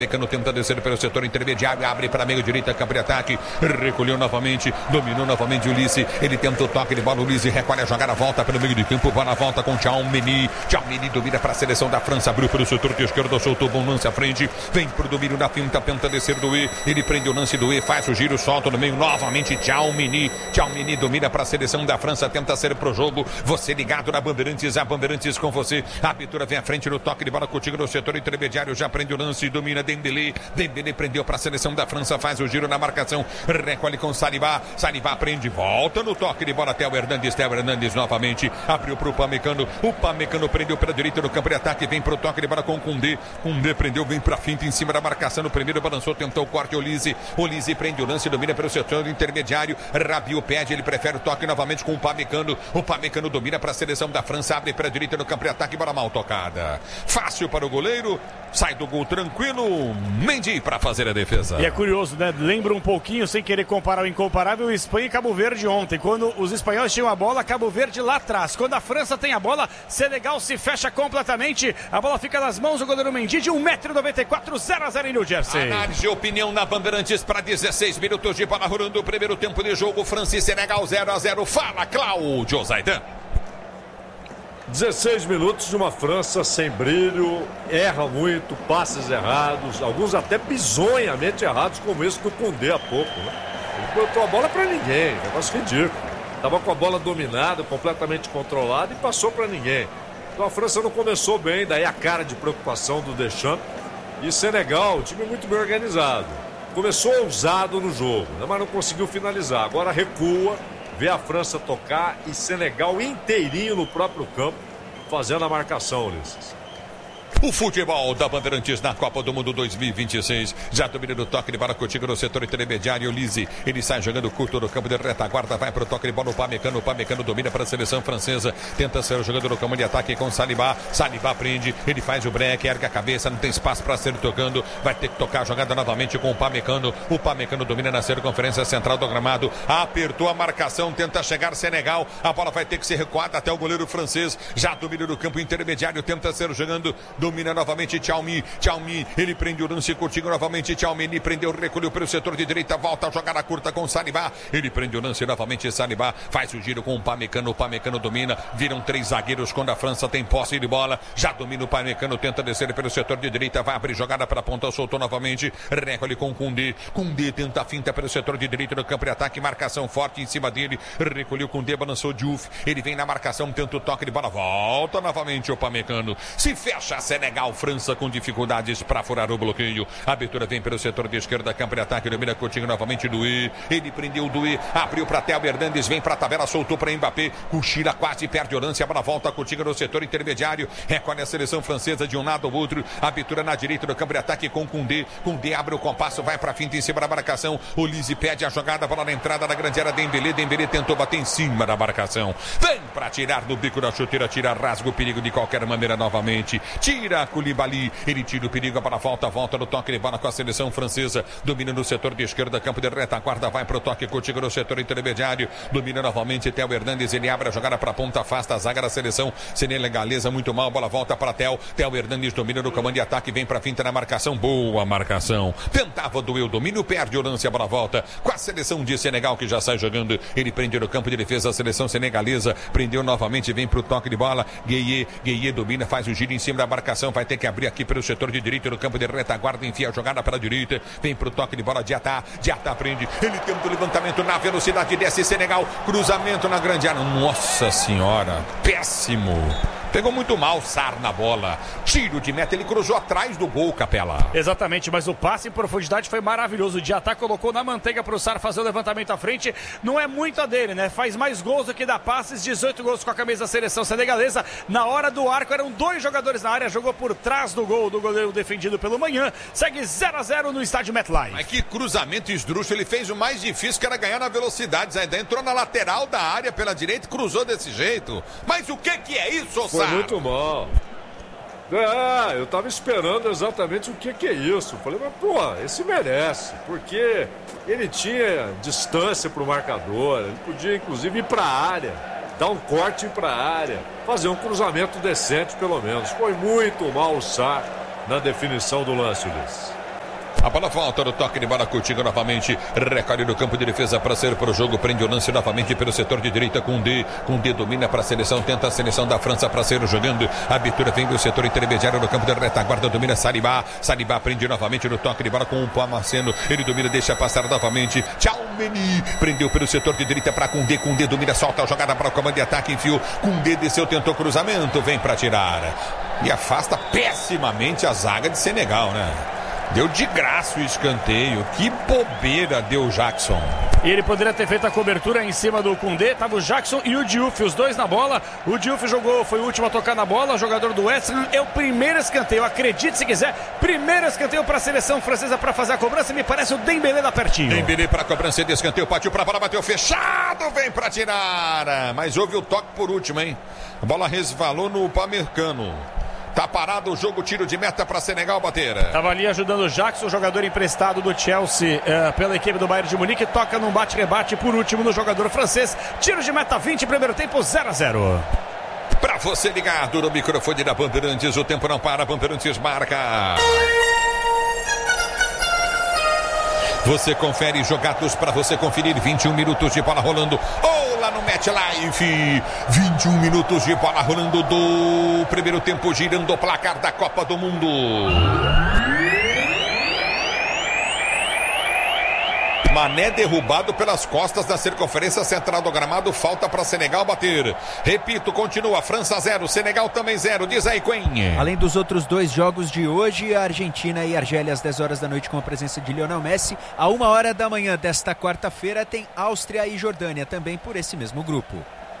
Pamecano tenta descer pelo setor intermediário, abre para meio direita, campo de ataque, recolheu novamente, dominou novamente o Ulisses, ele tenta o toque de bola, o Ulisses recolhe a jogada, volta pelo meio de campo, bola volta com Tchouaméni domina para a seleção da França, abriu pelo setor de esquerda, soltou bom lance à frente, vem pro domínio da finta, tenta descer do E, ele prende o lance do E, faz o giro, solta no meio, novamente Tchouaméni domina para a seleção da França, tenta ser pro jogo, você ligado na Bandeirantes, a Bandeirantes com você, a abertura vem à frente no toque de bola contigo no setor intermediário, já prende o lance, domina Dembélé prendeu para a seleção da França, faz o giro na marcação, recolhe com Saliba prende, volta no toque de bola, Theo Hernandes novamente, abriu para o Pamecano prendeu para a direita no campo de ataque, vem para o toque de bola com Koundé prendeu, vem para a finta em cima da marcação, no primeiro balançou, tentou o corte, Ulisses prende o lance, domina pelo setor intermediário, Rabiot pede, ele prefere o toque novamente com o Pamecano domina para a seleção da França, abre para a direita no campo de ataque, bola mal tocada, fácil para o goleiro, sai do gol tranquilo, Mendy para fazer a defesa. E é curioso, né? Lembra um pouquinho, sem querer comparar o incomparável, Espanha e Cabo Verde ontem. Quando os espanhóis tinham a bola, Cabo Verde lá atrás. Quando a França tem a bola, Senegal se fecha completamente. A bola fica nas mãos do goleiro Mendy de 1,94 m, 0-0 em New Jersey. Análise e opinião na Bandeirantes para 16 minutos de bola rolando o primeiro tempo de jogo. França e Senegal 0-0. Fala, Cláudio Zaidan. 16 minutos de uma França sem brilho, erra muito, passes errados, alguns até bizonhamente errados, como esse do Koundé há pouco, né? Ele botou a bola para ninguém, negócio ridículo. Estava com a bola dominada, completamente controlada e passou para ninguém. Então a França não começou bem, daí a cara de preocupação do Deschamps. E Senegal, o time muito bem organizado. Começou ousado no jogo, né? Mas não conseguiu finalizar. Agora recua. Vê a França tocar e Senegal inteirinho no próprio campo, fazendo a marcação, Ulisses. O futebol da Bandeirantes na Copa do Mundo 2026. Já domina do toque de bola contigo no setor intermediário. Ulisses, ele sai jogando curto no campo de retaguarda. Vai para o toque de bola. O Pamecano domina para a seleção francesa. Tenta ser jogando no campo de ataque com Saliba prende. Ele faz o break, ergue a cabeça. Não tem espaço para ser tocando. Vai ter que tocar a jogada novamente com o Pamecano. O Pamecano domina na circunferência central do gramado. Apertou a marcação. Tenta chegar Senegal. A bola vai ter que ser recuada até o goleiro francês. Já domina no campo intermediário. Tenta ser jogando. Domina novamente Tchouaméni, ele prende o lance contigo novamente, Tchouaméni prendeu, recolheu pelo setor de direita, volta a jogada curta com Saliba, ele prende o lance novamente, Saliba faz o giro com o Pamecano domina, viram 3 zagueiros quando a França tem posse de bola, já domina o Pamecano, tenta descer pelo setor de direita, vai abrir jogada para a ponta, soltou novamente, recolhe com Koundé tenta a finta pelo setor de direita no campo de ataque, marcação forte em cima dele, recolheu Koundé, balançou Diouf, ele vem na marcação, tenta o toque de bola, volta novamente o Pamecano, se fecha Senegal, França com dificuldades para furar o bloqueio. A abertura vem pelo setor de esquerda, campo de ataque, domina Coutinho novamente Doué. Ele prendeu o Doué, abriu para Theo Hernandes, vem para a tabela, soltou para Mbappé. Cochila quase perde o lance, a bola volta Coutinho no setor intermediário. Recolhe a seleção francesa de um lado ao outro. Abertura na direita do campo de ataque com Koundé. Koundé abre o compasso, vai para a finta em cima da marcação. Ulisses pede a jogada, bola na entrada da grande área. Dembélé tentou bater em cima da marcação. Vem para tirar no bico da chuteira, tira, rasga o perigo de qualquer maneira novamente. Tira Koulibaly, ele tira o perigo, a bola volta no toque de bola com a seleção francesa, domina no setor de esquerda, campo de retaguarda, vai para o toque contigo no setor intermediário, domina novamente Theo Hernandes, ele abre a jogada para a ponta, afasta a zaga da seleção senegalesa, muito mal, bola volta para Theo Hernandes domina no comando de ataque, vem para a finta na marcação, boa marcação, tentava doer o domínio, perde o lance, a bola volta com a seleção de Senegal que já sai jogando, ele prende no campo de defesa a seleção senegalesa, prendeu novamente, vem para o toque de bola, Gueye domina, faz o giro em cima da marcação, vai ter que abrir aqui pelo setor de direita no campo de retaguarda, enfia a jogada para a direita, vem pro toque de bola de Diatá prende, ele tenta o levantamento na velocidade, desce Senegal, cruzamento na grande área, nossa senhora, péssimo. Pegou muito mal Sarr na bola. Tiro de meta, ele cruzou atrás do gol, Capela. Exatamente, mas o passe em profundidade foi maravilhoso. O Diatá colocou na manteiga para o Sarr fazer o levantamento à frente. Não é muito a dele, né? Faz mais gols do que dá passes. 18 gols com a camisa da seleção senegalesa. Na hora do arco eram 2 jogadores na área. Jogou por trás do gol do goleiro defendido pelo Manhã. Segue 0-0 no estádio MetLife. Mas que cruzamento esdrúxulo. Ele fez o mais difícil, que era ganhar na velocidade. Ainda entrou na lateral da área pela direita e cruzou desse jeito. Mas o que é isso, Sarr? Foi muito mal. Eu tava esperando exatamente o que é isso. Falei, mas pô, esse merece, porque ele tinha distância pro marcador, ele podia inclusive ir pra área, dar um corte pra área, fazer um cruzamento decente pelo menos. Foi muito mal o Sarr na definição do lance, Ulisses. A bola volta no toque de bola, Coutinho novamente, recolhe no campo de defesa para sair para o jogo, prende o lance novamente pelo setor de direita, Koundé domina para a seleção, tenta a seleção da França para sair jogando, a abertura vem do setor intermediário no campo de retaguarda, domina Saliba prende novamente no toque de bola com o Pamaceno, ele domina, deixa passar novamente, Tchouaméni, prendeu pelo setor de direita para Koundé domina, solta a jogada para o comando de ataque, enfiou, Koundé desceu, tentou cruzamento, vem para tirar, e afasta pessimamente a zaga de Senegal, né? Deu de graça o escanteio. Que bobeira deu o Jackson. E ele poderia ter feito a cobertura em cima do Koundé. Tava o Jackson e o Diouf, os dois na bola. O Diouf jogou, foi o último a tocar na bola. Jogador do West Ham. É o primeiro escanteio. Acredite se quiser. Primeiro escanteio para a seleção francesa para fazer a cobrança. Me parece o Dembélé da pertinho. Dembélé para a cobrança de escanteio. Partiu para a bola, bateu fechado. Vem para tirar. Mas houve o toque por último, hein? A bola resvalou no Upamecano. Tá parado o jogo, tiro de meta para Senegal bater. Tava ali ajudando o Jackson, jogador emprestado do Chelsea pela equipe do Bayern de Munique. Toca num bate-rebate por último no jogador francês. Tiro de meta 20, primeiro tempo 0-0. Para você ligado no microfone da Bandeirantes, o tempo não para, Bandeirantes marca. Você confere jogados para você conferir 21 minutos de bola rolando. Lá no Match Live, 21 minutos de bola rolando do primeiro tempo, girando o placar da Copa do Mundo. Mané derrubado pelas costas da circunferência central do gramado, falta para Senegal bater. Repito, continua, França 0, Senegal também 0, diz aí Quen. Além dos outros dois jogos de hoje, a Argentina e a Argélia às 10 horas da noite com a presença de Lionel Messi. À 1 hora da manhã desta quarta-feira tem Áustria e Jordânia, também por esse mesmo grupo.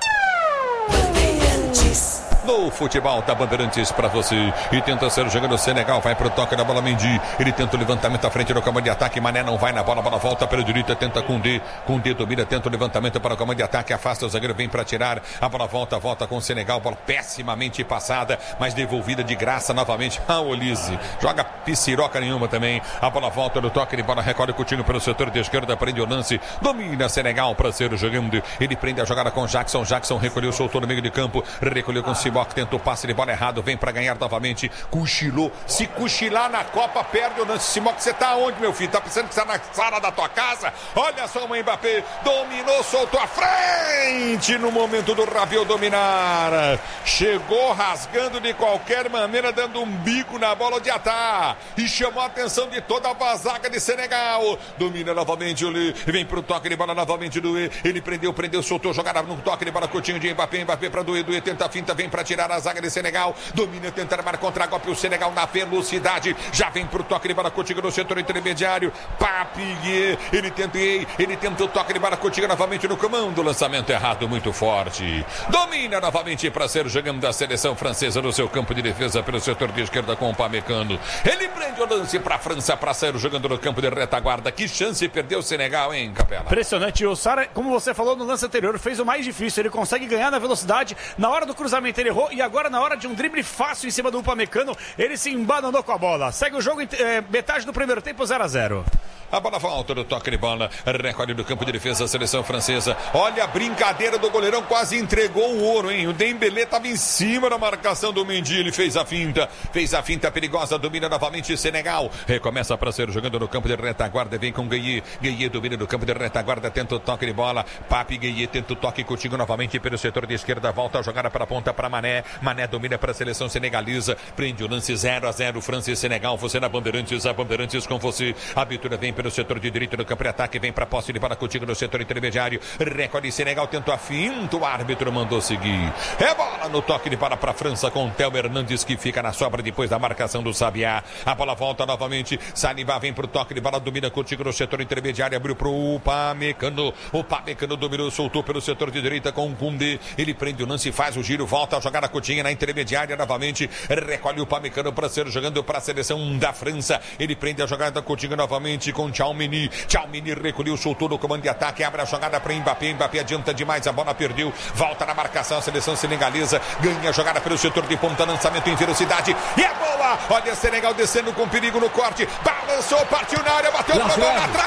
No futebol da Bandeirantes para você. E tenta ser jogando o Senegal. Vai pro toque da bola, Mendy. Ele tenta o levantamento à frente do comando de ataque. Mané não vai na bola. Bola volta pela direita. Tenta Koundé. Koundé domina. Tenta o levantamento para o comando de ataque. Afasta o zagueiro. Vem para tirar. A bola volta com o Senegal. Bola pessimamente passada. Mas devolvida de graça novamente. Olise. Joga pisciroca nenhuma também. A bola volta no toque de bola. Recolhe Coutinho pelo setor de esquerda. Prende o lance. Domina Senegal para ser jogando. Ele prende a jogada com Jackson. Jackson recolheu, soltou no meio de campo. Recolheu com Sibok, tentou passe de bola errado, vem para ganhar novamente, cochilou, se cochilar na Copa, perde o lance. Sibok, você tá onde, meu filho? Tá pensando que você tá na sala da tua casa? Olha só o Mbappé, dominou, soltou a frente no momento do Rabiot dominar, chegou rasgando de qualquer maneira, dando um bico na bola de ataque, e chamou a atenção de toda a zaga de Senegal, domina novamente o Lê, vem pro toque de bola novamente do E, ele prendeu, soltou, jogada no toque de bola, Coutinho de Mbappé para Doué, tenta a finta, vem para tirar a zaga de Senegal, domina, tenta armar contra-golpe, o Senegal na velocidade, já vem pro toque de bola, Coutinho no setor intermediário, Papi, ele tenta o toque de bola, Coutinho novamente no comando, lançamento errado, muito forte, domina novamente para ser jogando da seleção francesa no seu campo de defesa pelo setor de esquerda com o Pamecano, ele prende o lance para a França para sair jogando no campo de retaguarda, que chance perdeu o Senegal, hein, Capela? Impressionante, o Sara, como você falou no lance anterior, fez o mais difícil, ele consegue ganhar na velocidade, na hora do cruzamento ele errou, e agora na hora de um drible fácil em cima do Upamecano, ele se embananou com a bola. Segue o jogo, metade do primeiro tempo, 0-0. A bola volta do toque de bola, recolhe do campo de defesa a seleção francesa. Olha a brincadeira do goleirão, quase entregou o ouro, hein? O Dembélé estava em cima da marcação do Mendy, ele fez a finta perigosa, domina novamente Senegal. Recomeça para ser jogando no campo de retaguarda, vem com Gueye domina no campo de retaguarda, tenta o toque de bola, Papi Gueye tenta o toque contigo novamente pelo setor de esquerda, volta a jogada para a ponta para Mané domina para a seleção senegalesa, prende o lance 0-0, França e Senegal, você na Bandeirantes, a Bandeirantes com você, a abertura vem pelo setor de direita do campo de ataque, vem para a posse de bola contigo no setor intermediário, recolhe Senegal, tentou a finta, o árbitro mandou seguir, é bola no toque de bola para a França com Théo Hernandes que fica na sobra depois da marcação do Sabiá, a bola volta novamente, Saliba vem para o toque de bola, domina contigo no setor intermediário, abriu para o Upamecano, dominou, soltou pelo setor de direita com o Koundé, ele prende o lance, faz o giro, volta a jogada Coutinho na intermediária novamente, recolhe o Upamecano para ser jogando para a seleção da França, ele prende a jogada Coutinho novamente com Tchouaméni recolheu, soltou no comando de ataque, abre a jogada para Mbappé adianta demais, a bola perdeu, volta na marcação a seleção senegalesa, ganha a jogada pelo setor de ponta, lançamento em velocidade, e é boa, olha Senegal descendo com perigo no corte, balançou, partiu na área, bateu para bola na trave,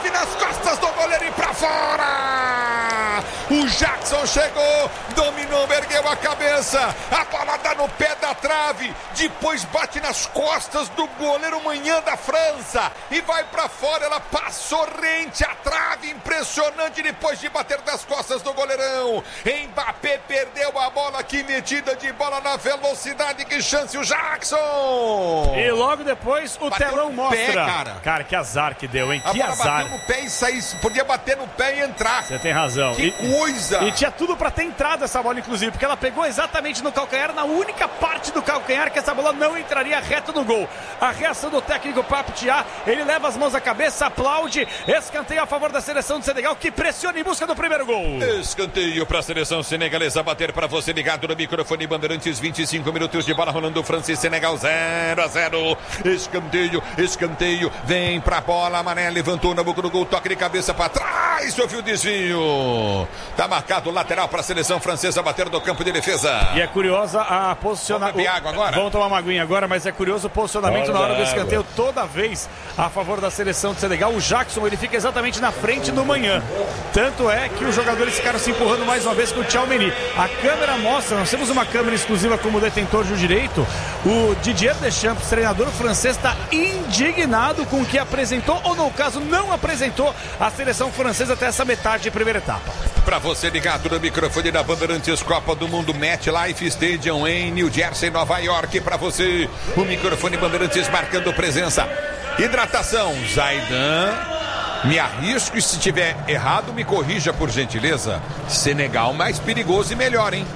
trave nas costas do goleiro e pra fora. O Jackson chegou, dominou, ergueu a cabeça, a bola dá no pé da trave, depois bate nas costas do goleiro Manhã da França e vai pra fora. Ela passou rente à trave, impressionante, depois de bater nas costas do goleirão. Mbappé perdeu a bola, que metida de bola na velocidade, que chance o Jackson. E logo depois o bateu telão mostra. Pé, cara, que azar que deu, hein? A que bola azar. Bateu no pé e sair, podia bater no pé e entrar. Você tem razão. Que coisa. E tinha tudo pra ter entrado essa bola, inclusive, porque ela pegou exatamente no calcanhar, na única parte do calcanhar que essa bola não entraria reto no gol. A reação do técnico Papetiá, ele leva as mãos à cabeça, aplaude, escanteio a favor da seleção de Senegal, que pressiona em busca do primeiro gol. Escanteio para a seleção senegalesa bater para você ligado no microfone Bandeirantes, 25 minutos de bola rolando, França e Senegal 0-0. Escanteio, vem pra bola, Mané levantou na boca do gol, toque de cabeça para trás, ouviu o desvio. Tá marcado lateral para a seleção francesa bater no campo de defesa. E é curiosa a posicionamento. Vamos beber água agora? Vamos tomar uma aguinha agora, mas é curioso o posicionamento na hora do escanteio, toda vez a favor da seleção de Senegal. O Jackson, ele fica exatamente na frente do Manhã. Tanto é que os jogadores ficaram se empurrando mais uma vez com o Tchouaméni. A câmera mostra, nós temos uma câmera exclusiva como detentor de direito. O Didier Deschamps, treinador francês, está indignado com o que apresentou, ou no caso não apresentou, a seleção francesa até essa metade de primeira etapa. Para você ligado no microfone da Bandeirantes, Copa do Mundo MetLife Stadium em New Jersey, Nova York. Para você, o microfone Bandeirantes marcando presença. Hidratação, Zaidan. Me arrisco e se tiver errado, me corrija por gentileza. Senegal mais perigoso e melhor, hein?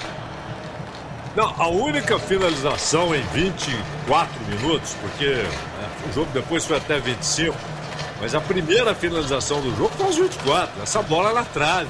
Não, a única finalização em 24 minutos, porque o jogo depois foi até 25, mas a primeira finalização do jogo foi aos 24. Essa bola na trave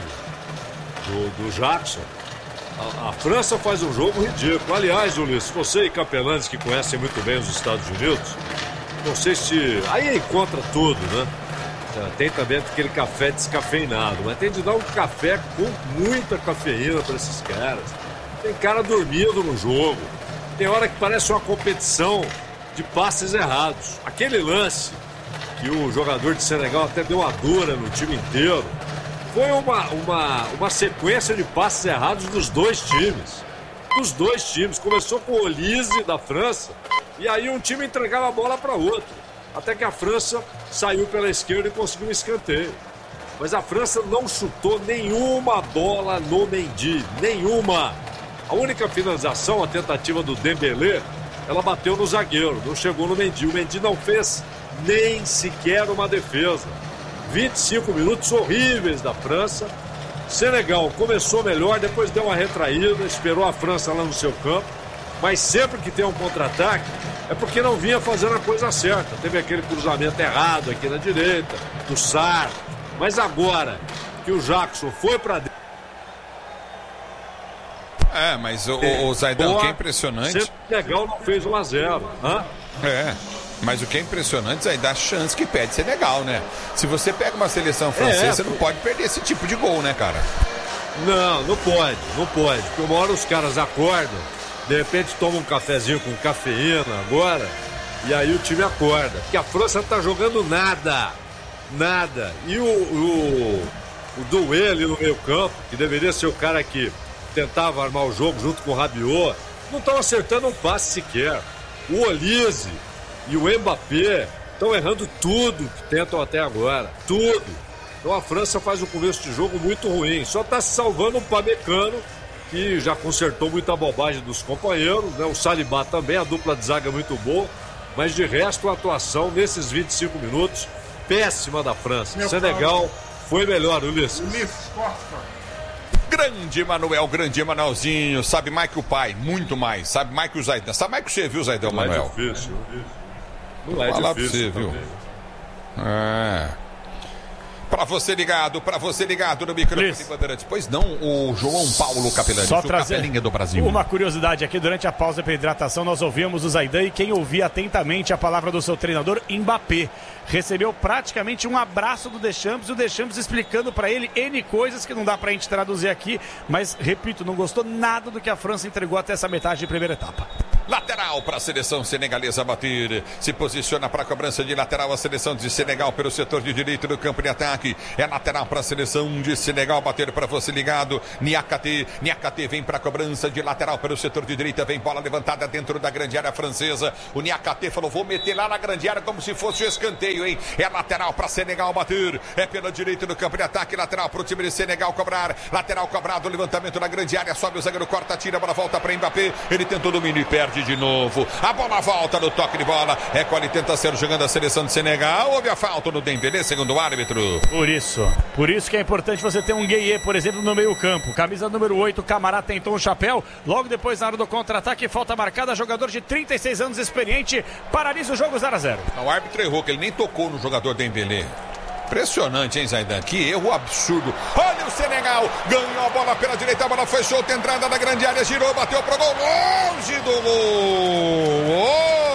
do Jackson. A França faz um jogo ridículo. Aliás, Ulisses, você e Capelanes, que conhecem muito bem os Estados Unidos, não sei se... Aí encontra tudo, né? Tem também aquele café descafeinado, mas tem de dar um café com muita cafeína para esses caras. Tem cara dormindo no jogo. Tem hora que parece uma competição de passes errados. Aquele lance que o jogador de Senegal até deu a dura no time inteiro foi uma sequência de passes errados dos dois times. Dos dois times. Começou com o Olise da França e aí um time entregava a bola para outro. Até que a França saiu pela esquerda e conseguiu um escanteio. Mas a França não chutou nenhuma bola no Mendy. Nenhuma. A única finalização, a tentativa do Dembélé, ela bateu no zagueiro, não chegou no Mendy. O Mendy não fez nem sequer uma defesa. 25 minutos horríveis da França. Senegal começou melhor, depois deu uma retraída, esperou a França lá no seu campo. Mas sempre que tem um contra-ataque, é porque não vinha fazendo a coisa certa. Teve aquele cruzamento errado aqui na direita, do Sarr. Mas agora que o Jackson foi para dentro... Mas o Zaidan, o que é impressionante... Senegal não fez 1-0. Mas o que é impressionante, Zaidan, a chance que perde Senegal, né? Se você pega uma seleção francesa, você não pode perder esse tipo de gol, né, cara? Não pode. Porque uma hora os caras acordam, de repente tomam um cafezinho com cafeína agora, e aí o time acorda. Porque a França não tá jogando nada. E o Doué ali no meio campo, que deveria ser o cara que tentava armar o jogo junto com o Rabiot, não estão acertando um passe sequer. O Olise e o Mbappé estão errando tudo que tentam até agora. Tudo. Então a França faz um começo de jogo muito ruim. Só está se salvando o Pamecano, que já consertou muita bobagem dos companheiros, né? O Saliba também, a dupla de zaga muito boa. Mas de resto, a atuação nesses 25 minutos, péssima da França. Senegal foi melhor, Ulisses. Grande Manuel, grande Manuelzinho. Sabe mais que o pai, muito mais. Sabe mais que o Zaidan. Sabe mais que você, viu, Zaidan, Manuel? Não é difícil. Não é difícil pra você, viu? Pra você ligado no microfone de Bandeirantes. Pois não, o João Paulo Capelani, só o capelinha do Brasil. Uma curiosidade aqui, durante a pausa para hidratação, nós ouvimos o Zaidan e quem ouvia atentamente a palavra do seu treinador, Mbappé, recebeu praticamente um abraço do Deschamps, e o Deschamps explicando para ele N coisas que não dá pra gente traduzir aqui, mas, repito, não gostou nada do que a França entregou até essa metade de primeira etapa. Lateral Lateral para a seleção senegalesa bater. Se posiciona para a cobrança de lateral a seleção de Senegal pelo setor de direito do campo de ataque. É lateral para a seleção de Senegal bater para você ligado. Niakate vem para a cobrança de lateral pelo setor de direita. Vem bola levantada dentro da grande área francesa. O Niakate falou, vou meter lá na grande área como se fosse o escanteio, hein? É lateral para Senegal bater. É pela direita do campo de ataque. Lateral para o time de Senegal cobrar. Lateral cobrado, levantamento na grande área. Sobe o zagueiro, corta, tira, a bola volta para Mbappé. Ele tentou domínio e perde de novo. A bola volta no toque de bola. Recolhe, tenta ser jogando a seleção de Senegal. Houve a falta no Dembélé, segundo o árbitro. Por isso que é importante você ter um Gueye, por exemplo, no meio campo. Camisa número 8, Camará tentou um chapéu. Logo depois, na hora do contra-ataque, falta marcada. Jogador de 36 anos, experiente. Paralisa o jogo 0-0. O árbitro errou, que ele nem tocou no jogador Dembélé. Impressionante, hein, Zaidan? Que erro absurdo. Olha o Senegal, ganhou a bola pela direita, a bola foi solta, entrada na grande área, girou, bateu pro gol, longe do gol.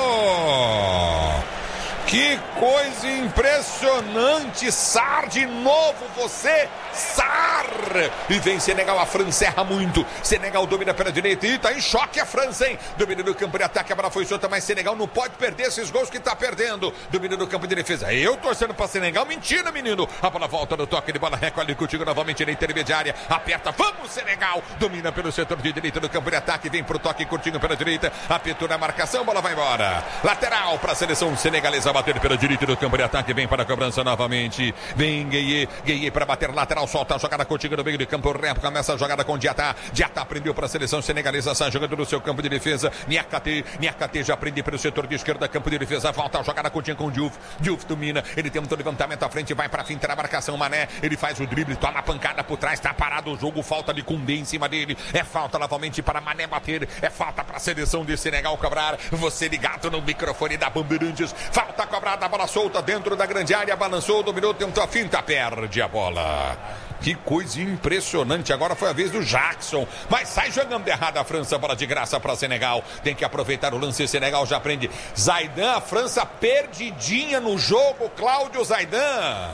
Que coisa impressionante. Sar de novo, você, Sar. E vem Senegal, a França erra muito. Senegal domina pela direita e tá em choque a França, hein? Domina no campo de ataque, a bola foi solta, mas Senegal não pode perder esses gols que tá perdendo. Domina no campo de defesa. Eu torcendo pra Senegal, mentira, menino. A bola volta no toque de bola, recolhe contigo novamente na intermediária. Aperta, vamos Senegal. Domina pelo setor de direita do campo de ataque, vem pro toque curtinho pela direita. Apertou na marcação, bola vai embora. Lateral pra seleção senegalesa bater pela direita do campo de ataque, vem para a cobrança novamente. Vem Gueye para bater lateral, solta a jogada contigo no meio de campo. Rep começa a jogada com Diatá. Diatá prendeu para a seleção senegalesa, sai jogando no seu campo de defesa. Niakate já prende pelo setor de esquerda, campo de defesa. Volta a jogada contigo com o Diouf. Diouf domina, ele tem um levantamento à frente, vai para finta na marcação. Mané, ele faz o drible, toma a pancada por trás, está parado o jogo, falta de Koundé em cima dele. É falta novamente para Mané bater, é falta para a seleção de Senegal cobrar. Você ligado no microfone da Bandeirantes, falta cobrada, a bola solta dentro da grande área, balançou, dominou, tentou a finta, perde a bola. Que coisa impressionante, agora foi a vez do Jackson, mas sai jogando errado a França, bola de graça para Senegal, tem que aproveitar o lance, Senegal já prende. Zaidan, a França perdidinha no jogo, Cláudio Zaidan.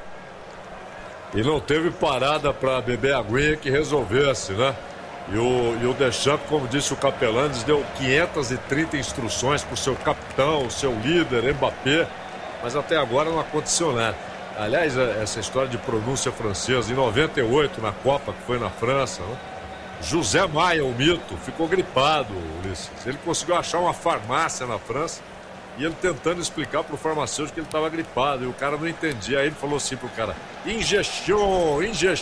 E não teve parada para beber aguinha que resolvesse, né? E o Deschamps, como disse o Capelanes, deu 530 instruções para o seu capitão, o seu líder, Mbappé, mas até agora não aconteceu nada. Aliás, essa história de pronúncia francesa, em 98, na Copa, que foi na França, né? José Maia, o mito, ficou gripado, Ulisses. Ele conseguiu achar uma farmácia na França e ele tentando explicar para o farmacêutico que ele estava gripado, e o cara não entendia. Aí ele falou assim pro cara, injeção.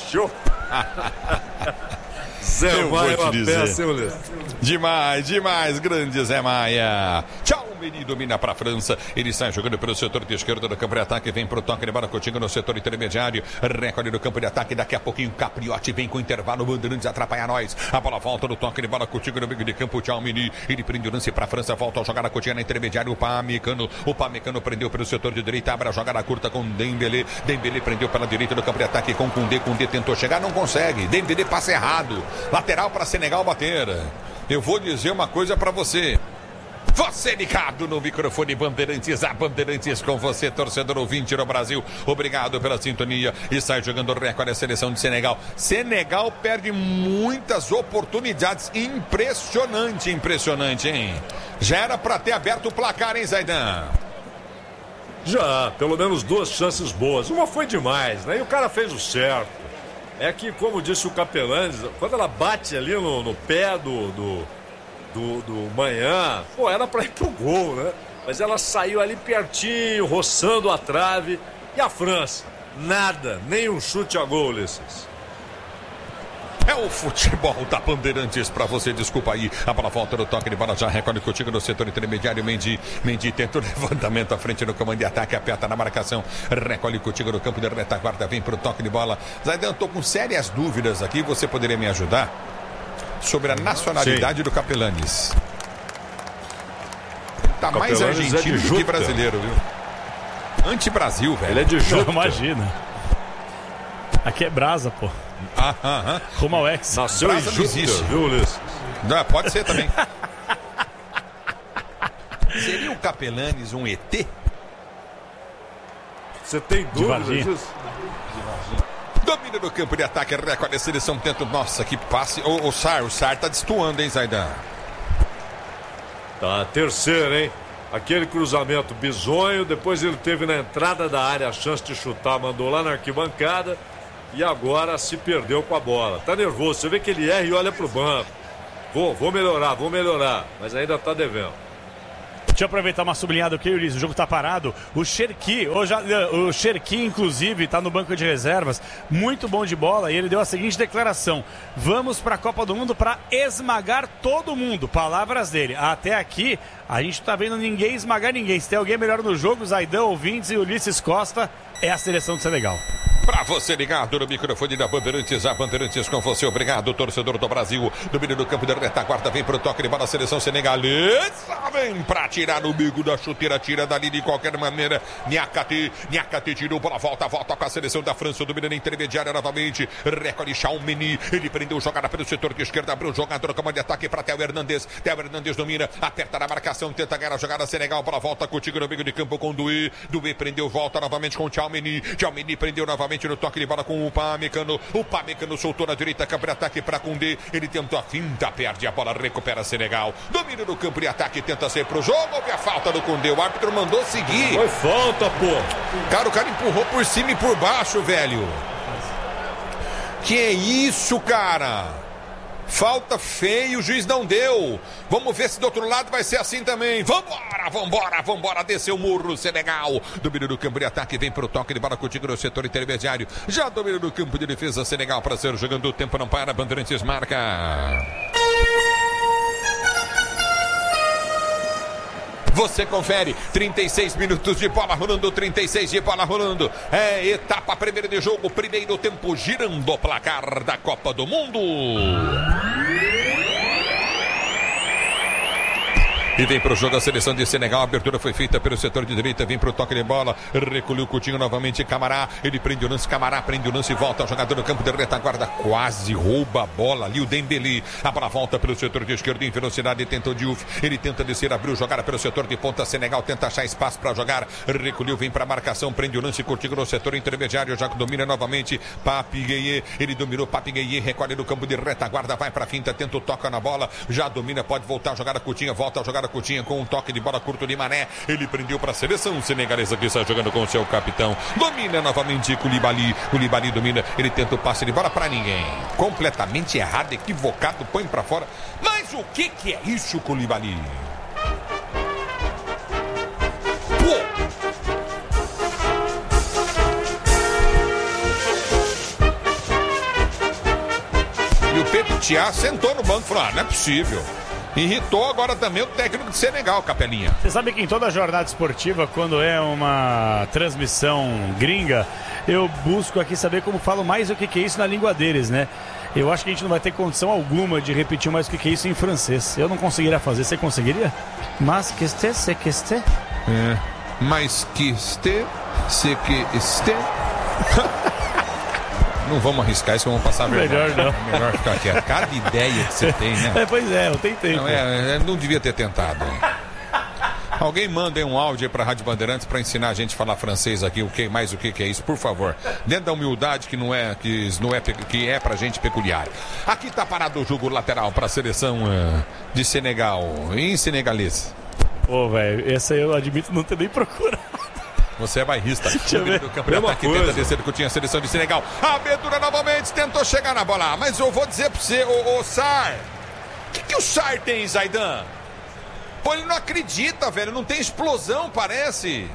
Zé Maia é uma peça, hein, Ulisses? Demais, grande Zé Maia. Tchau, Meni domina para a França. Ele sai jogando pelo setor de esquerda do campo de ataque. Vem pro toque de bola contigo no setor intermediário. Recolhe no campo de ataque. Daqui a pouquinho Capriotti vem com o intervalo. Bandeirantes atrapalha nós. A bola volta no toque de bola contigo no meio de campo. Tchau, Meni. Ele prende o lance para a França. Volta a jogada contigo na intermediária. O Pamecano prendeu pelo setor de direita. Abre a jogada curta com Dembélé. Dembélé prendeu pela direita do campo de ataque com Koundé. Koundé tentou chegar, não consegue. Dembélé passa errado. Lateral para Senegal bater. Eu vou dizer uma coisa para você. Você ligado no microfone Bandeirantes, a Bandeirantes com você, torcedor ouvinte no Brasil. Obrigado pela sintonia. E sai jogando o recorde a seleção de Senegal. Senegal perde muitas oportunidades. Impressionante, hein? Já era para ter aberto o placar, hein, Zaidan? Já, pelo menos 2 chances boas. Uma foi demais, né? E o cara fez o certo. É que, como disse o Capelanes, quando ela bate ali no pé do Manhã, pô, era pra ir pro gol, né? Mas ela saiu ali pertinho, roçando a trave. E a França? Nada, nem um chute a gol, Ulisses. É o futebol da Bandeirantes pra você, desculpa aí. A bola volta no toque de bola, já recolhe contigo no setor intermediário. Mendy tenta o levantamento à frente no comando de ataque, aperta na marcação, recolhe contigo no campo de retaguarda, vem pro toque de bola. Zaidan, eu tô com sérias dúvidas aqui, você poderia me ajudar? Sobre a nacionalidade do Capelanes. Tá mais argentino do que brasileiro, viu? Anti-Brasil, velho. Ele é de Júpiter. Imagina. Aqui é Brasa, pô. Rumo ao Ex. Nasceu em Júpiter, viu, Ulisses? Não, pode ser também. Seria o Capelanes um ET? Você tem dúvidas disso? Domínio do campo de ataque, recolhe a seleção, tenta. Nossa, que passe. O Sar tá destoando, hein, Zaidan? Tá, terceira, hein? Aquele cruzamento bizonho, depois ele teve na entrada da área a chance de chutar, mandou lá na arquibancada e agora se perdeu com a bola. Tá nervoso, você vê que ele erra e olha pro banco. Vou melhorar, mas ainda tá devendo. Deixa eu aproveitar uma sublinhada aqui, Ulisses. O jogo tá parado. O Cherki, inclusive, tá no banco de reservas. Muito bom de bola. E ele deu a seguinte declaração: vamos pra Copa do Mundo pra esmagar todo mundo. Palavras dele. Até aqui, a gente não tá vendo ninguém esmagar ninguém. Se tem alguém melhor no jogo, Zaidan, ouvintes e Ulisses Costa, é a seleção do Senegal. Pra você ligado no microfone da Bandeirantes, a Bandeirantes com você. Obrigado, torcedor do Brasil. Domínio do campo de retaguarda, vem pro toque de bola, a seleção senegalesa. Vem pra tirar no bico da chuteira, tira dali de qualquer maneira. Niakate tirou bola, volta com a seleção da França. Domina na intermediária novamente. Recolhe Tchouaméni. Ele prendeu jogada pelo setor de esquerda, abriu o jogador, comando de ataque pra Théo Hernandes. Théo Hernandes domina, aperta na marcação, tenta ganhar a jogada Senegal. Bola volta contigo no meio de campo com Doué. Doué prendeu, volta novamente com Tchouaméni. Tchouaméni prendeu novamente no toque de bola com o Upamecano. O Upamecano soltou na direita, campo de ataque para Koundé. Ele tentou a finta, perde a bola, recupera Senegal. Domínio no campo de ataque, tenta sair pro jogo. Houve a falta do Koundé. O árbitro mandou seguir. Foi falta, pô. Cara, o cara empurrou por cima e por baixo, velho. Que é isso, cara? Falta feio, o juiz não deu. Vamos ver se do outro lado vai ser assim também. Vambora. Desceu o murro, Senegal. Domínio do campo de ataque, vem pro toque de bola contigo no setor intermediário. Já domínio do campo de defesa, Senegal para ser jogando. O tempo não para, Bandeirantes marca. Você confere, 36 minutos de bola rolando, 36 de bola rolando. É etapa primeira de jogo, primeiro tempo, girando o placar da Copa do Mundo. E vem para o jogo a seleção de Senegal. A abertura foi feita pelo setor de direita. Vem para o toque de bola. Recolheu o Coutinho novamente. Camará. Ele prende o lance. Camará prende o lance e volta. O jogador no campo de retaguarda. Quase rouba a bola ali. O Dembélé. A bola volta pelo setor de esquerda em velocidade. Tenta o Diouf. Ele tenta descer. Abriu jogada pelo setor de ponta. Senegal tenta achar espaço para jogar. Recolheu. Vem para a marcação. Prende o lance. Coutinho no setor intermediário. Já domina novamente. Papi Gueye. Ele dominou. Papi Gueye. Recolhe no campo de retaguarda. Vai para a finta. Tenta o toca na bola. Já domina. Pode voltar a jogada. Coutinho. Volta a jogada. Coutinho com um toque de bola curto de Mané. Ele prendeu para a seleção senegalesa que está jogando com o seu capitão. Domina novamente Koulibaly. Koulibaly domina. Ele tenta o passe de bola para ninguém. Completamente errado, equivocado, põe para fora. Mas o que é isso, Koulibaly? Pô! E o Pedro Thiago sentou no banco e falou: não é possível. Irritou agora também o técnico de Senegal, Capelinha. Você sabe que em toda jornada esportiva, quando é uma transmissão gringa, eu busco aqui saber como falo mais o que é isso na língua deles, né? Eu acho que a gente não vai ter condição alguma de repetir mais o que é isso em francês. Eu não conseguiria fazer, você conseguiria? Mas que este, se que este? É, mas que este, se que este... Não vamos arriscar isso, vamos passar a vergonha. Melhor não. Melhor ficar quieto. Cada ideia que você tem, né? Pois é, eu tentei. Não devia ter tentado. Alguém manda aí um áudio para a Rádio Bandeirantes para ensinar a gente a falar francês aqui, o que é isso, por favor. Dentro da humildade que é pra gente peculiar. Aqui tá parado o jogo lateral para a seleção de Senegal, em senegalês. Pô, velho, essa eu admito não ter nem procurado. Você é bairrista. Deixa eu ver. Do campo de ataque, tenta descer que tinha a seleção de Senegal. A abertura novamente, tentou chegar na bola. Mas eu vou dizer pra você, ô Sar, o que o Sar tem, Zaidan? Pô, ele não acredita, velho. Não tem explosão, parece.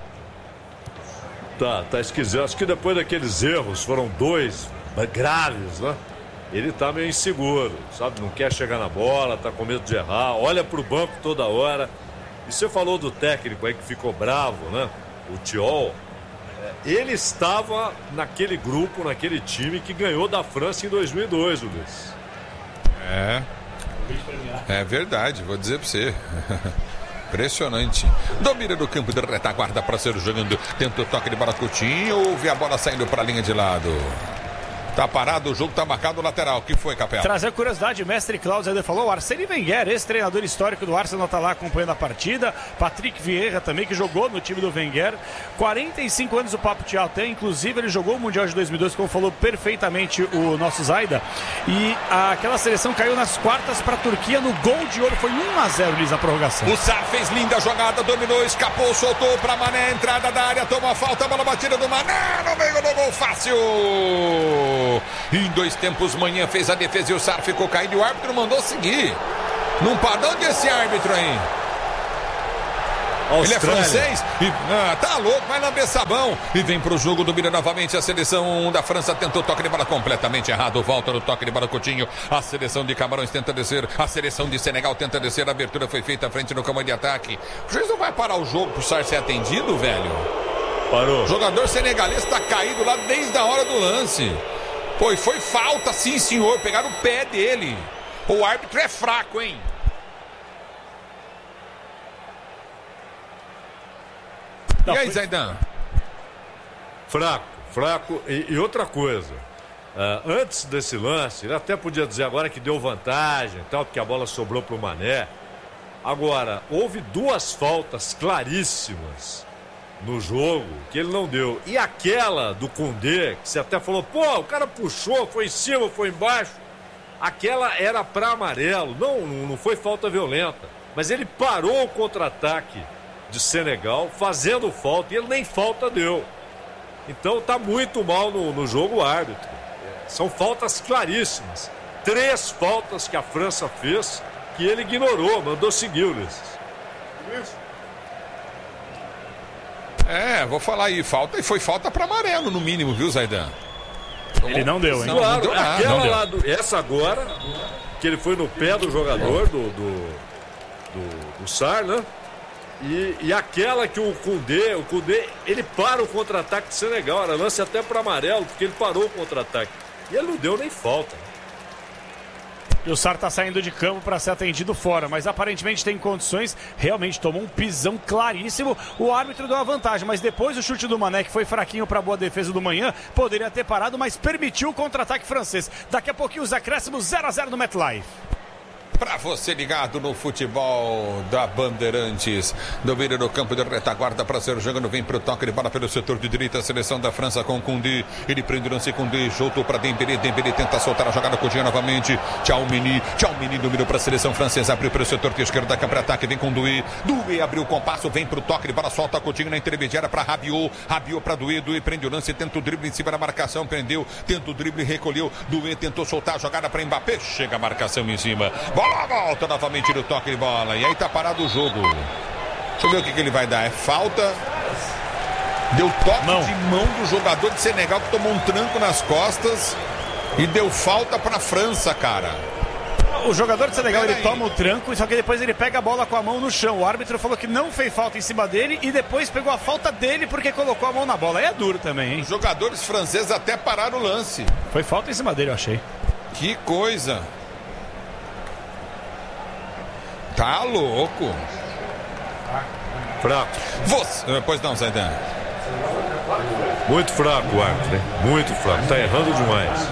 Tá esquisito. Acho que depois daqueles erros, foram 2 graves, né? Ele tá meio inseguro, sabe? Não quer chegar na bola, tá com medo de errar. Olha pro banco toda hora. E você falou do técnico aí que ficou bravo, né? O Thiol, ele estava naquele grupo, naquele time que ganhou da França em 2002, Luiz. É verdade, vou dizer pra você. Impressionante. Domina do campo de retaguarda para ser jogando. Tenta o toque de bola Coutinho. Ouve a bola saindo para a linha de lado. Tá parado, o jogo tá marcado lateral. O que foi, Capela? Trazer curiosidade, mestre Cláudio falou, o Arsene Wenger, ex-treinador histórico do Arsenal, tá lá acompanhando a partida. Patrick Vieira também, que jogou no time do Wenger. 45 anos o Papo Thiaté, inclusive ele jogou o Mundial de 2002, como falou perfeitamente o nosso Zaida. E aquela seleção caiu nas quartas para a Turquia no gol de ouro, foi 1-0, Liz, a prorrogação. O Sar fez linda jogada, dominou, escapou, soltou para Mané, entrada da área, tomou a falta, bola batida do Mané, no meio do gol, fácil. Em 2 tempos, Manhã fez a defesa e o Sar ficou caído e o árbitro mandou seguir. Não parou onde esse árbitro aí? Austrália. Ele é francês? Tá louco, vai lamber sabão. E vem pro jogo, domina novamente a seleção da França. Tentou toque de bola completamente errado. Volta no toque de bola, Coutinho. A seleção de Camarões tenta descer. A seleção de Senegal tenta descer. A abertura foi feita à frente no campo de ataque. O juiz não vai parar o jogo pro Sar ser atendido, velho? Parou. O jogador senegalês tá caído lá desde a hora do lance. Pô, e foi falta, sim, senhor. Pegaram o pé dele. O árbitro é fraco, hein? E aí, Zaidan? Fraco. E outra coisa, antes desse lance, ele até podia dizer agora que deu vantagem, tal, porque a bola sobrou pro Mané. Agora, houve 2 faltas claríssimas no jogo que ele não deu. E aquela do Koundé, que você até falou, pô, o cara puxou, foi em cima, foi embaixo. Aquela era pra amarelo, não foi falta violenta. Mas ele parou o contra-ataque de Senegal fazendo falta e ele nem falta deu. Então tá muito mal no jogo o árbitro. São faltas claríssimas. 3 faltas que a França fez que ele ignorou, mandou seguir, Ulisses. Vou falar aí, falta, e foi falta para amarelo no mínimo, viu, Zaidan? Ele não deu, hein? Claro, não deu nada. aquela Não deu. lá, essa agora, que ele foi no pé do jogador, do Sar, né? E aquela que o Koundé, ele para o contra-ataque de Senegal, era lance até para amarelo, porque ele parou o contra-ataque. E ele não deu nem falta. E o Sar tá saindo de campo para ser atendido fora, mas aparentemente tem condições, realmente tomou um pisão claríssimo, o árbitro deu a vantagem, mas depois o chute do Mané, que foi fraquinho para boa defesa do Manhã, poderia ter parado, mas permitiu o contra-ataque francês. Daqui a pouquinho os acréscimos 0-0 no MetLife. Para você ligado no futebol da Bandeirantes, domínio no campo de retaguarda para ser jogando, vem pro toque de bola pelo setor de direita, a seleção da França com Koundé, ele prende o lance, Koundé, soltou para Dembélé tenta soltar a jogada, Coutinho novamente, Tchouaméni dominou para a seleção francesa, abriu pelo setor de esquerda, para ataque, vem com Doué abriu o compasso, vem pro toque de bola, solta Coutinho na intermediária para Rabiot para Doué prende o lance, tenta o drible em cima da marcação, prendeu, tenta o drible, recolheu, Doué tentou soltar a jogada para Mbappé, chega a marcação em cima, bola volta novamente no toque de bola. E aí tá parado o jogo. Deixa eu ver o que ele vai dar. É falta. Deu toque de mão do jogador de Senegal que tomou um tranco nas costas. E deu falta pra França, cara. O jogador de Senegal, ele toma o tranco, só que depois ele pega a bola com a mão no chão. O árbitro falou que não fez falta em cima dele e depois pegou a falta dele porque colocou a mão na bola. Aí é duro também, hein? Os jogadores franceses até pararam o lance. Foi falta em cima dele, eu achei. Que coisa. Tá louco. Fraco. Pois não, Zaidan. Muito fraco o árbitro, hein? Muito fraco. Tá errando demais.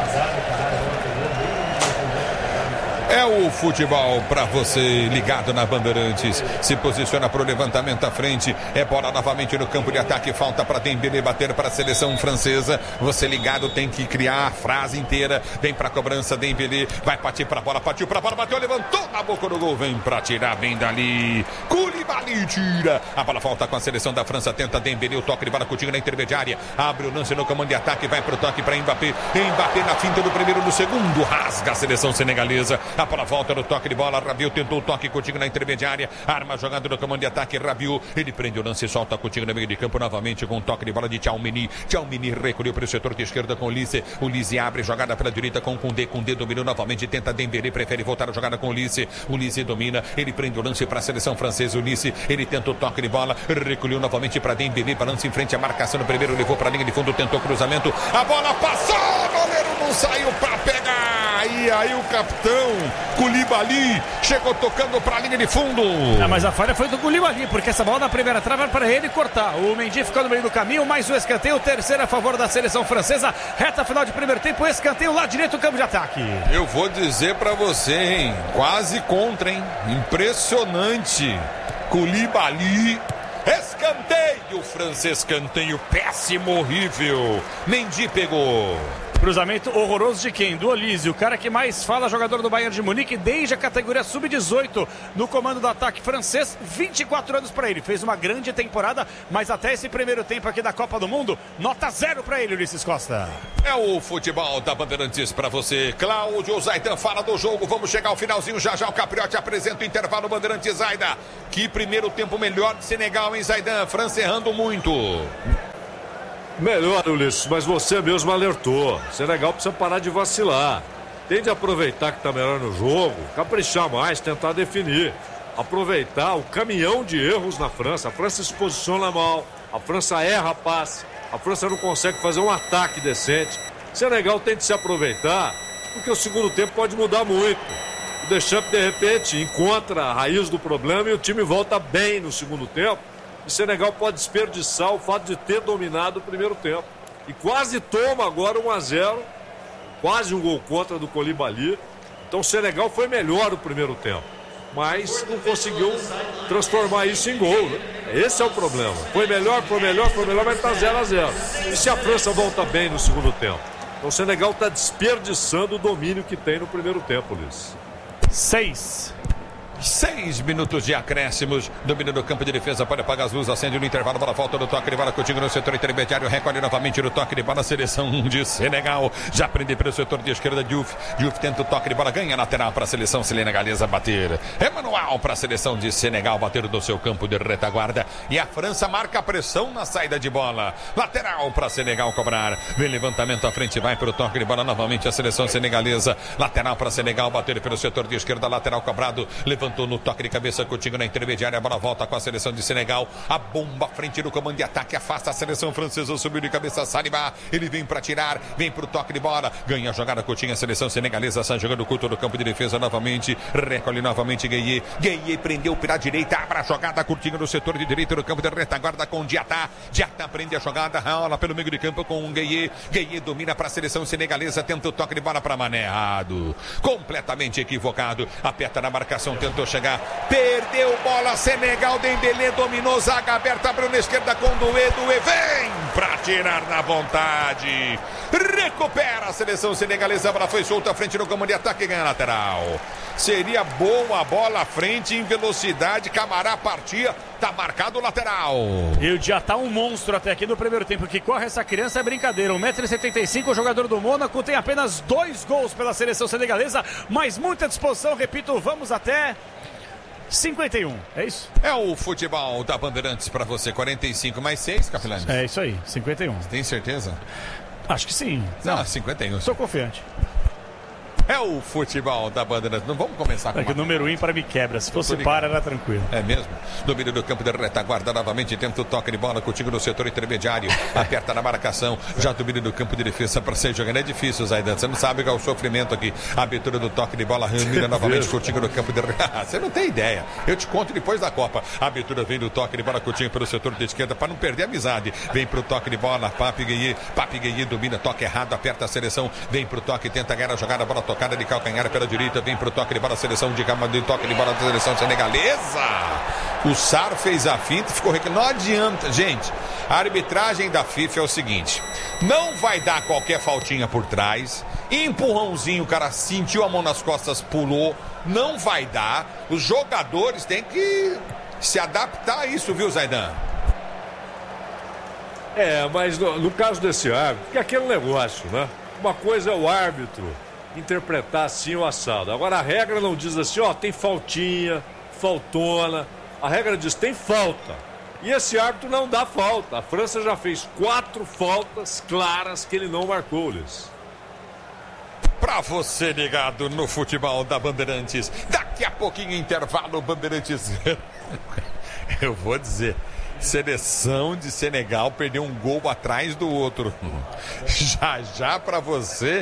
É o futebol para você ligado na Bandeirantes. Se posiciona para o levantamento à frente. É bola novamente no campo de ataque. Falta para Dembélé bater para a seleção francesa. Você ligado tem que criar a frase inteira. Vem para a cobrança. Dembélé vai partir para a bola. Partiu para a bola. Bateu, levantou na boca do gol. Vem para tirar bem dali. Koulibaly tira. A bola volta com a seleção da França. Tenta Dembélé. O toque de bola. Coutinho na intermediária. Abre o lance no comando de ataque. Vai para o toque para Mbappé. Mbappé na finta do primeiro no segundo. Rasga a seleção senegalesa. A bola volta no toque de bola. Rabiot tentou o toque, Coutinho na intermediária. Arma jogando no comando de ataque. Rabiot, ele prende o lance, solta Coutinho no meio de campo novamente com o toque de bola de Tchouaméni. Tchouaméni recolheu para o setor de esquerda com o Ulisses. Ulisses abre jogada pela direita com Koundé. Koundé dominou novamente, tenta Dembélé, prefere voltar a jogada com o Ulisses. Ulisses domina, ele prende o lance para a seleção francesa. Ulisses, ele tenta o toque de bola, recolheu novamente para Dembélé, balança em frente à marcação no primeiro, levou para a linha de fundo, tentou cruzamento. A bola passou, o goleiro não saiu para pegar. E aí o capitão Koulibaly chegou tocando para a linha de fundo. Mas a falha foi do Koulibaly, porque essa bola na primeira trave era para ele cortar. O Mendy ficou no meio do caminho, mais um escanteio, terceiro a favor da seleção francesa. Reta final de primeiro tempo, escanteio lá direito do campo de ataque. Eu vou dizer para você, hein? Quase contra, hein? Impressionante. Koulibaly. Escanteio, francês, escanteio péssimo, horrível. Mendy pegou. Cruzamento horroroso de quem? Do Olise, o cara que mais fala, jogador do Bayern de Munique, desde a categoria sub-18 no comando do ataque francês, 24 anos para ele. Fez uma grande temporada, mas até esse primeiro tempo aqui da Copa do Mundo, nota 0 para ele, Ulisses Costa. É o futebol da Bandeirantes para você. Cláudio Zaidan fala do jogo, vamos chegar ao finalzinho, já o Capriotti apresenta o intervalo Bandeirantes. Zaidan, que primeiro tempo melhor de Senegal, hein, Zaidan? França errando muito. Melhor, Ulisses, mas você mesmo alertou. Senegal precisa parar de vacilar. Tem de aproveitar que está melhor no jogo, caprichar mais, tentar definir. Aproveitar o caminhão de erros na França. A França se posiciona mal, a França erra passe, a França não consegue fazer um ataque decente. Senegal tem de se aproveitar, porque o segundo tempo pode mudar muito. O Deschamps, de repente, encontra a raiz do problema e o time volta bem no segundo tempo. O Senegal pode desperdiçar o fato de ter dominado o primeiro tempo. E quase toma agora 1-0. Quase um gol contra do Koulibaly. Então o Senegal foi melhor no primeiro tempo. Mas não conseguiu transformar isso em gol, né? Esse é o problema. Foi melhor, mas está 0-0. E se a França volta bem no segundo tempo? Então o Senegal está desperdiçando o domínio que tem no primeiro tempo, Ulisses. 6 minutos de acréscimos, domínio do campo de defesa, pode apagar as luzes, acende no intervalo, para a volta do toque de bola, Coutinho no setor intermediário, recolhe novamente no toque de bola, seleção de Senegal, já prende pelo setor de esquerda, Diouf tenta o toque de bola, ganha lateral para a seleção senegalesa bater, é manual para a seleção de Senegal bater no seu campo de retaguarda, e a França marca a pressão na saída de bola, lateral para Senegal cobrar, vem levantamento à frente, vai para o toque de bola, novamente a seleção senegalesa, lateral para Senegal bater pelo setor de esquerda, lateral cobrado, levantou no toque de cabeça, Coutinho na intermediária, a bola volta com a seleção de Senegal, a bomba à frente do comando de ataque, afasta a seleção francesa, subiu de cabeça, Saliba, ele vem para tirar, vem para o toque de bola, ganha a jogada, Coutinho, a seleção senegalesa, sai jogando culto do campo de defesa novamente, recolhe novamente Gueye prendeu pela direita, abre a jogada, Coutinho no setor de direita do campo de retaguarda com Diatá prende a jogada, rola pelo meio de campo com Gueye domina para a seleção senegalesa, tenta o toque de bola para Mané, errado, completamente equivocado, aperta na marcação, tentou chegar, perdeu bola, Senegal, Dembélé dominou, zaga aberta, abriu na esquerda com Doué vem pra tirar na vontade, recupera a seleção senegalesa, a bola foi solta à frente no comando de ataque e ganha lateral. Seria boa a bola à frente em velocidade, Camará partia, tá marcado o lateral. E o Diatá um monstro até aqui no primeiro tempo, que corre essa criança é brincadeira, 1,75 m, o jogador do Mônaco, tem apenas 2 gols pela seleção senegalesa, mas muita disposição, repito, vamos até 51, é isso? É o futebol da Bandeirantes para você, 45 mais 6, Capilani. É isso aí, 51. Tem certeza? Acho que sim. Não, 51. Sou confiante. É o futebol da Bandeirantes. Não vamos começar com que o número ímpar me quebra. Se fosse par, era tranquilo. É mesmo? Domínio do campo de retaguarda novamente. Tenta o toque de bola. Coutinho no setor intermediário. Aperta na marcação. Já domínio do campo de defesa para ser jogando. É difícil, Zaidan. Você não sabe qual é o sofrimento aqui. Abertura do toque de bola. Mira novamente. Coutinho no campo de Você não tem ideia. Eu te conto depois da Copa. A abertura vem do toque de bola. Coutinho pelo setor de esquerda para não perder a amizade. Vem pro toque de bola. Pape Gueye domina. Toque errado. Aperta a seleção. Vem pro toque. Tenta ganhar a jogada. Bola tocada de calcanhar pela direita, vem pro toque de bola, seleção de toque de bola da seleção senegalesa. O Sar fez a finta, ficou reclamando. Não adianta, gente. A arbitragem da FIFA é o seguinte: não vai dar qualquer faltinha por trás, empurrãozinho, o cara sentiu a mão nas costas, pulou, não vai dar. Os jogadores têm que se adaptar a isso, viu, Zaidan? Mas no caso desse árbitro, que é aquele negócio, né? Uma coisa é o árbitro interpretar assim o assado. Agora a regra não diz assim, tem faltinha, faltona. A regra diz tem falta. E esse árbitro não dá falta. A França já fez 4 faltas claras que ele não marcou, Luiz. Pra você ligado no futebol da Bandeirantes, daqui a pouquinho intervalo, Bandeirantes. Eu vou dizer, seleção de Senegal perdeu um gol atrás do outro. Já pra você,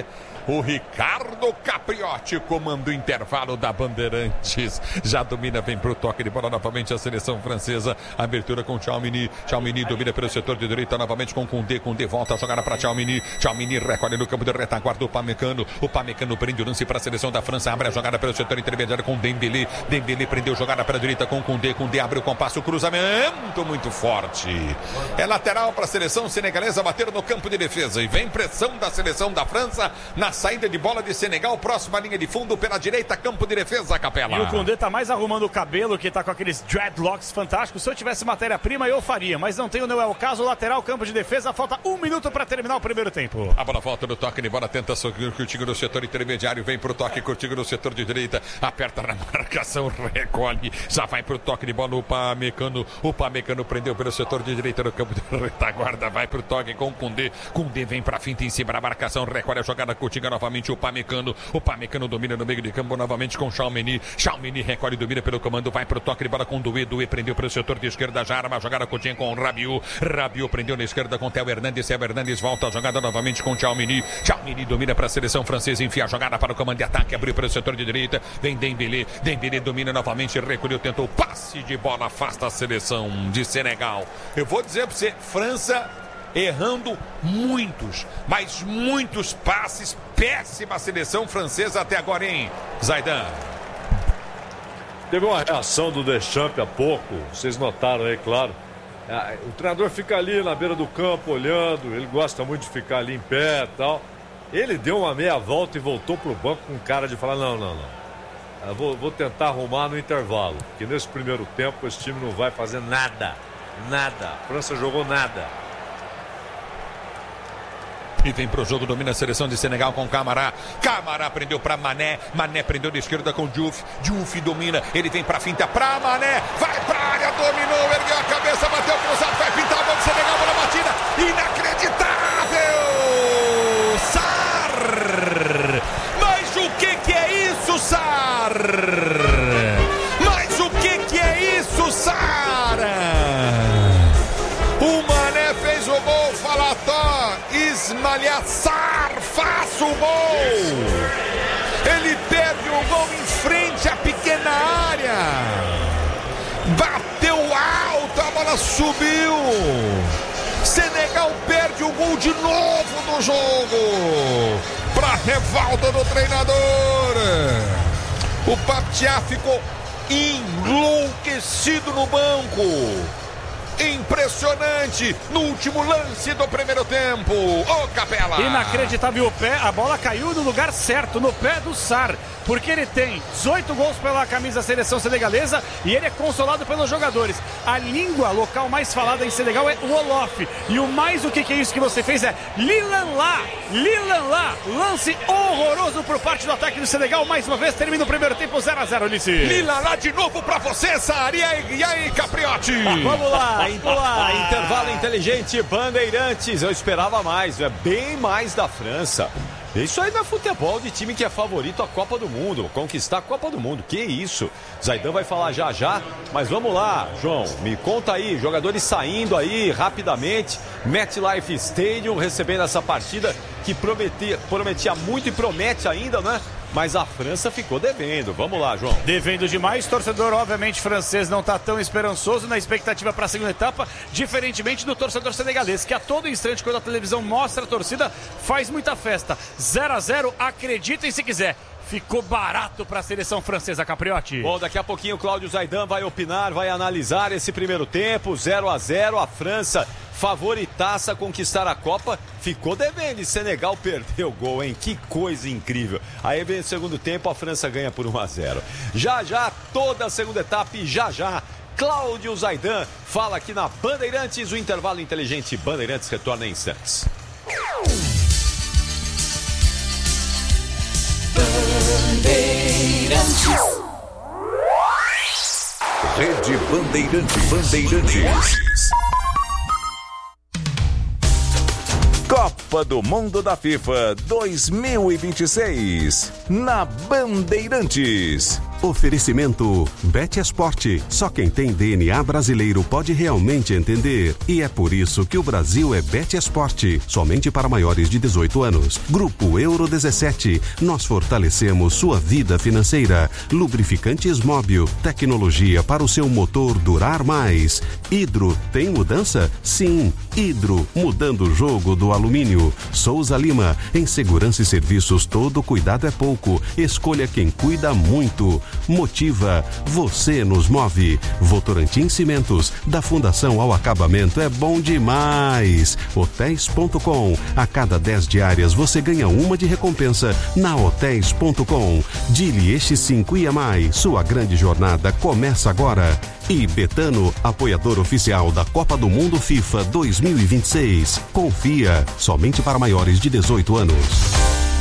O Ricardo Capriotti comanda o intervalo da Bandeirantes. Já domina, vem pro toque de bola novamente a seleção francesa. Abertura com Tchouaméni. Tchouaméni domina pelo setor de direita novamente com Koundé. Koundé volta a jogar para Tchouaméni. Tchouaméni recolhe no campo de retaguarda o Upamecano. O Upamecano prende o lance para a seleção da França. Abre a jogada pelo setor intermediário com Dembélé. Dembélé prendeu jogada para a direita com Koundé. Koundé abre o compasso, o cruzamento muito forte. É lateral para a seleção senegalesa bater no campo de defesa. E vem pressão da seleção da França na saída de bola de Senegal. Próxima linha de fundo pela direita, campo de defesa, Capela. E o Koundé tá mais arrumando o cabelo, que tá com aqueles dreadlocks fantásticos. Se eu tivesse matéria-prima, eu faria. Mas não tenho, não é o caso. Lateral, campo de defesa. Falta 1 minuto para terminar o primeiro tempo. A bola volta no toque de bola. Tenta curtindo no setor intermediário. Vem pro toque, curtindo no setor de direita. Aperta na marcação, recolhe. Já vai pro toque de bola. O Upamecano prendeu pelo setor de direita no campo de retaguarda. Vai pro toque com o Koundé. Koundé vem pra finta em cima da marcação. Recolhe a jogada, curtindo novamente o Upamecano. O Upamecano domina no meio de campo novamente com Tchouaméni. Tchouaméni recolhe, domina pelo comando. Vai pro toque de bola com Doué. Doué prendeu pelo setor de esquerda. Já arma a jogada curtinha com o Rabiot. Rabiot prendeu na esquerda com Theo Hernandes. Theo Hernandes volta a jogada novamente com Tchouaméni. Tchouaméni domina para a seleção francesa. Enfia a jogada para o comando de ataque. Abriu pelo setor de direita. Vem Dembélé. Dembélé domina novamente. Recolheu, tentou passe de bola. Afasta a seleção de Senegal. Eu vou dizer para você, França errando muitos, mas muitos passes. Péssima seleção francesa até agora, hein, Zaidan? Teve uma reação do Deschamps há pouco, vocês notaram aí, claro. O treinador fica ali na beira do campo olhando, ele gosta muito de ficar ali em pé e tal. Ele deu uma meia volta e voltou pro banco com cara de falar, não. Eu vou tentar arrumar no intervalo, porque nesse primeiro tempo esse time não vai fazer nada. A França jogou nada. E vem pro jogo, domina a seleção de Senegal com Camara. Camara prendeu pra Mané. Mané prendeu de esquerda com Diouf. Diouf domina, ele vem pra finta pra Mané. Vai pra área, dominou, ergueu a cabeça, bateu cruzado, vai pintar a bola de Senegal, bola batida. Inacreditável! Sarr! Mas o que é isso, Sarr? Mas o que é isso, Sarr? O Mané fez o gol, Falató, Ismaïla Sarr faz o gol. Ele perde o gol em frente à pequena área. Bateu alto, a bola subiu. Senegal perde o gol de novo no jogo. Para revolta do treinador. O Paptiá ficou enlouquecido no banco. Impressionante no último lance do primeiro tempo. Ô, Capela! Inacreditável o pé, a bola caiu no lugar certo, no pé do Sarr, porque ele tem 18 gols pela camisa da seleção senegalesa e ele é consolado pelos jogadores. A língua local mais falada em Senegal é o Wolof. E o mais o que é isso que você fez é Lilan lá. Lance horroroso por parte do ataque do Senegal. Mais uma vez termina o primeiro tempo 0-0, Ulisses. Lilan lá de novo pra você, Sarr. E aí, Capriotti? Vamos lá. Intervalo inteligente, Bandeirantes. Eu esperava mais, bem mais da França. Isso aí não é futebol de time que é favorito à Copa do Mundo, conquistar a Copa do Mundo, que isso? Zaidan vai falar já, mas vamos lá, João, me conta aí, jogadores saindo aí rapidamente, MetLife Stadium recebendo essa partida que prometia muito e promete ainda, né? Mas a França ficou devendo. Vamos lá, João. Devendo demais. Torcedor, obviamente, francês não está tão esperançoso na expectativa para a segunda etapa, diferentemente do torcedor senegalês, que a todo instante, quando a televisão mostra a torcida, faz muita festa. 0-0, acreditem se quiser. Ficou barato para a seleção francesa, Capriotti. Bom, daqui a pouquinho o Cláudio Zaidan vai opinar, vai analisar esse primeiro tempo. 0-0, a França favoritaça a conquistar a Copa, ficou devendo e Senegal perdeu o gol, hein? Que coisa incrível. Aí vem o segundo tempo, a França ganha por 1-0. Já, toda a segunda etapa e já, Cláudio Zaidan fala aqui na Bandeirantes, o intervalo inteligente Bandeirantes retorna em instantes. Bandeirantes. Rede Bandeirantes. Copa do Mundo da FIFA 2026 na Bandeirantes. Oferecimento Bet Esporte. Só quem tem DNA brasileiro pode realmente entender. E é por isso que o Brasil é Bet Esporte. Somente para maiores de 18 anos. Grupo Euro 17. Nós fortalecemos sua vida financeira. Lubrificantes Móbil. Tecnologia para o seu motor durar mais. Hidro. Tem mudança? Sim. Hidro. Mudando o jogo do alumínio. Souza Lima. Em segurança e serviços, todo cuidado é pouco. Escolha quem cuida muito. Motiva, você nos move. Votorantim Cimentos, da fundação ao acabamento é bom demais. Hotéis.com, a cada 10 diárias você ganha uma de recompensa na Hotéis.com. Dili X5 IMI, sua grande jornada começa agora. E Betano, apoiador oficial da Copa do Mundo FIFA 2026. Confia, somente para maiores de 18 anos.